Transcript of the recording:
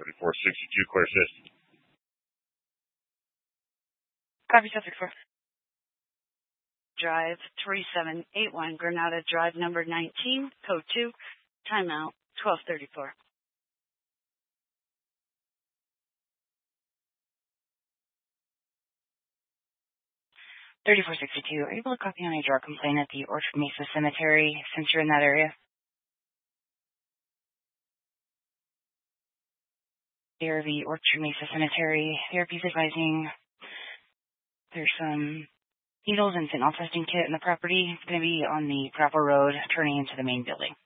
3462, clear assist. Copy, 734. Drive 3781, Granada Drive number 19, code 2, timeout 1234. 3462, are you able to copy on a drug complaint at the Orchard Mesa Cemetery since you're in that area? Near the Orchard Mesa Cemetery, therapy's advising there's some needles and fentanyl testing kit in the property. It's going to be on the gravel road turning into the main building.